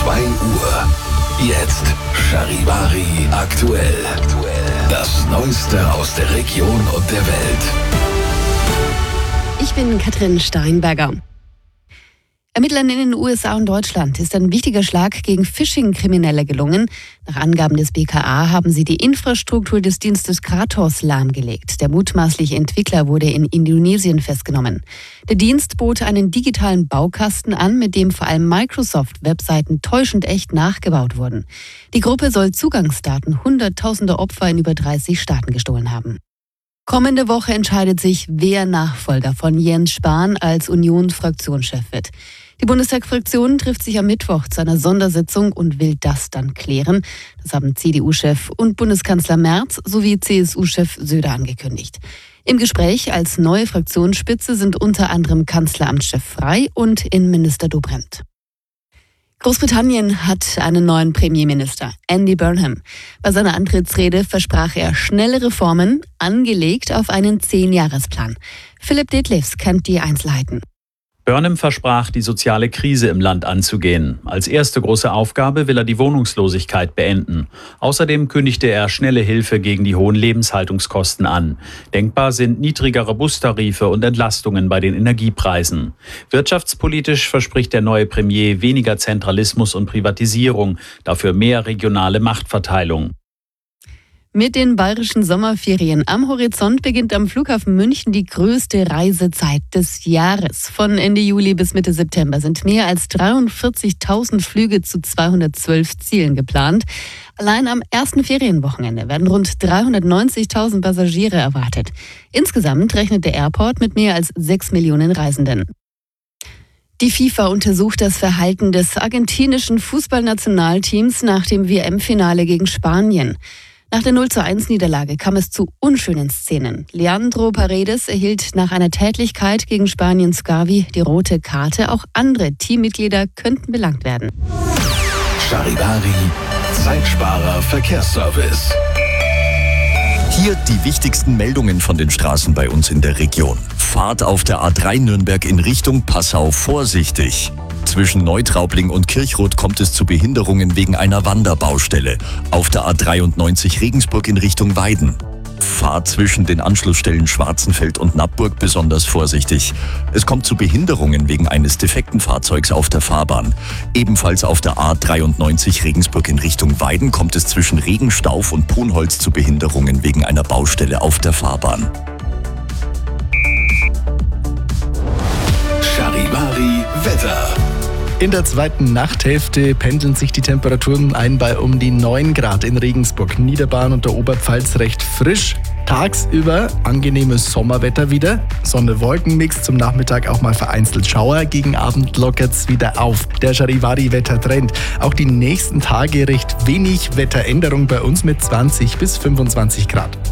2 Uhr. Jetzt Charivari aktuell. Das Neueste aus der Region und der Welt. Ich bin Katrin Steinberger. Ermittlern in den USA und Deutschland ist ein wichtiger Schlag gegen Phishing-Kriminelle gelungen. Nach Angaben des BKA haben sie die Infrastruktur des Dienstes Kratos lahmgelegt. Der mutmaßliche Entwickler wurde in Indonesien festgenommen. Der Dienst bot einen digitalen Baukasten an, mit dem vor allem Microsoft-Webseiten täuschend echt nachgebaut wurden. Die Gruppe soll Zugangsdaten hunderttausender Opfer in über 30 Staaten gestohlen haben. Kommende Woche entscheidet sich, wer Nachfolger von Jens Spahn als Union-Fraktionschef wird. Die Bundestagsfraktion trifft sich am Mittwoch zu einer Sondersitzung und will das dann klären. Das haben CDU-Chef und Bundeskanzler Merz sowie CSU-Chef Söder angekündigt. Im Gespräch als neue Fraktionsspitze sind unter anderem Kanzleramtschef Frey und Innenminister Dobrindt. Großbritannien hat einen neuen Premierminister, Andy Burnham. Bei seiner Antrittsrede versprach er schnelle Reformen, angelegt auf einen 10-Jahresplan. Philipp Detlefs kennt die Einzelheiten. Burnham versprach, die soziale Krise im Land anzugehen. Als erste große Aufgabe will er die Wohnungslosigkeit beenden. Außerdem kündigte er schnelle Hilfe gegen die hohen Lebenshaltungskosten an. Denkbar sind niedrigere Bustarife und Entlastungen bei den Energiepreisen. Wirtschaftspolitisch verspricht der neue Premier weniger Zentralismus und Privatisierung, dafür mehr regionale Machtverteilung. Mit den bayerischen Sommerferien am Horizont beginnt am Flughafen München die größte Reisezeit des Jahres. Von Ende Juli bis Mitte September sind mehr als 43.000 Flüge zu 212 Zielen geplant. Allein am ersten Ferienwochenende werden rund 390.000 Passagiere erwartet. Insgesamt rechnet der Airport mit mehr als 6 Millionen Reisenden. Die FIFA untersucht das Verhalten des argentinischen Fußballnationalteams nach dem WM-Finale gegen Spanien. Nach der 0:1-Niederlage kam es zu unschönen Szenen. Leandro Paredes erhielt nach einer Tätlichkeit gegen Spaniens Gavi die rote Karte. Auch andere Teammitglieder könnten belangt werden. Charivari, Zeitsparer Verkehrsservice. Hier die wichtigsten Meldungen von den Straßen bei uns in der Region. Fahrt auf der A3 Nürnberg in Richtung Passau vorsichtig. Zwischen Neutraubling und Kirchroth kommt es zu Behinderungen wegen einer Wanderbaustelle. Auf der A93 Regensburg in Richtung Weiden. Fahrt zwischen den Anschlussstellen Schwarzenfeld und Nappburg besonders vorsichtig. Es kommt zu Behinderungen wegen eines defekten Fahrzeugs auf der Fahrbahn. Ebenfalls auf der A93 Regensburg in Richtung Weiden kommt es zwischen Regenstauf und Ponholz zu Behinderungen wegen einer Baustelle auf der Fahrbahn. Charivari Wetter. In der zweiten Nachthälfte pendeln sich die Temperaturen ein bei um die 9 Grad in Regensburg, Niederbayern und der Oberpfalz recht frisch. Tagsüber angenehmes Sommerwetter wieder. Sonne-Wolken-Mix, zum Nachmittag auch mal vereinzelt Schauer. Gegen Abend lockert's wieder auf. Der Charivari-Wettertrend. Auch die nächsten Tage recht wenig Wetteränderung bei uns mit 20 bis 25 Grad.